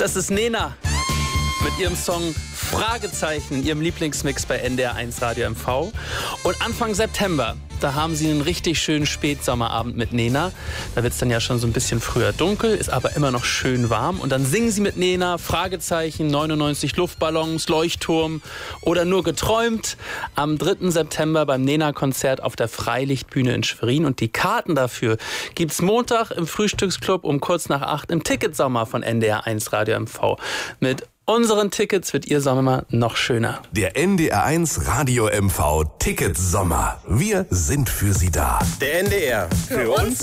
Das ist Nena mit ihrem Song Fragezeichen, ihrem Lieblingsmix bei NDR1 Radio MV. Und Anfang September, da haben sie einen richtig schönen Spätsommerabend mit Nena. Da wird es dann ja schon so ein bisschen früher dunkel, ist aber immer noch schön warm. Und dann singen sie mit Nena Fragezeichen, 99 Luftballons, Leuchtturm oder nur geträumt. Am 3. September beim Nena-Konzert auf der Freilichtbühne in Schwerin. Und die Karten dafür gibt's Montag im Frühstücksclub um kurz nach 8 im Ticketsommer von NDR1 Radio MV. Mit unseren Tickets wird Ihr Sommer noch schöner. Der NDR1 Radio MV Ticketsommer. Wir sind für Sie da. Der NDR. Für uns